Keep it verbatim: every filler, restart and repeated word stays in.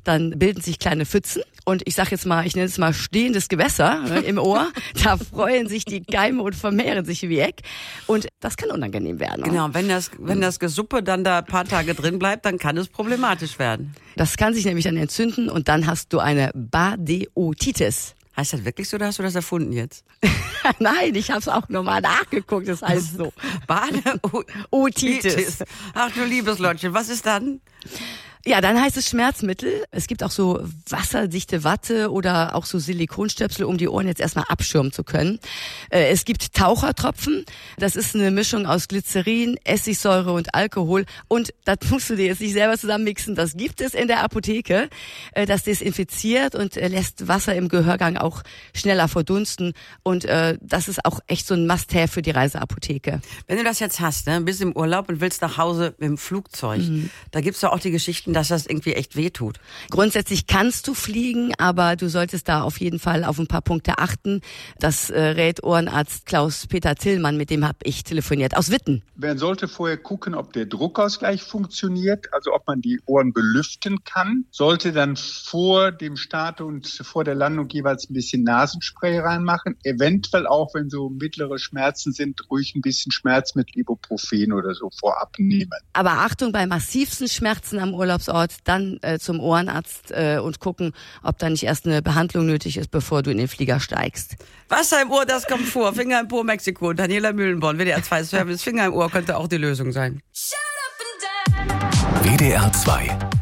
dann bilden sich kleine Pfützen. Und ich sag jetzt mal, ich nenne es mal stehendes Gewässer ne, im Ohr. Da freuen sich die Keime und vermehren sich wie Eck. Und das kann unangenehm werden. Genau, wenn das, wenn das Gesuppe dann da ein paar Tage drin bleibt, dann kann es problematisch werden. Das kann sich nämlich dann entzünden und dann hast du eine Badeotitis. Heißt das wirklich so oder hast du das erfunden jetzt? Nein, ich habe es auch nochmal nachgeguckt, das heißt so. Badeotitis. Ach du liebes Lottchen, was ist dann? Ja, dann heißt es Schmerzmittel. Es gibt auch so wasserdichte Watte oder auch so Silikonstöpsel, um die Ohren jetzt erstmal abschirmen zu können. Es gibt Tauchertropfen. Das ist eine Mischung aus Glycerin, Essigsäure und Alkohol. Und das musst du dir jetzt nicht selber zusammenmixen. Das gibt es in der Apotheke. Das desinfiziert und lässt Wasser im Gehörgang auch schneller verdunsten. Und das ist auch echt so ein Must-have für die Reiseapotheke. Wenn du das jetzt hast, ne, bist im Urlaub und willst nach Hause mit dem Flugzeug, mhm. da gibt's doch auch die Geschichten, dass das irgendwie echt wehtut. Grundsätzlich kannst du fliegen, aber du solltest da auf jeden Fall auf ein paar Punkte achten. Das äh, rät Ohrenarzt Klaus-Peter Tillmann, mit dem habe ich telefoniert, aus Witten. Man sollte vorher gucken, ob der Druckausgleich funktioniert, also ob man die Ohren belüften kann. Sollte dann vor dem Start und vor der Landung jeweils ein bisschen Nasenspray reinmachen. Eventuell auch, wenn so mittlere Schmerzen sind, ruhig ein bisschen Schmerz mit Ibuprofen oder so vorab nehmen. Aber Achtung, bei massivsten Schmerzen am Urlaubsort dann äh, zum Ohrenarzt äh, und gucken, ob da nicht erst eine Behandlung nötig ist, bevor du in den Flieger steigst. Wasser im Ohr, das kommt vor. Finger im Po, Mexiko. Daniela Mühlenborn, W D R zwei Service. Finger im Ohr könnte auch die Lösung sein. W D R zwei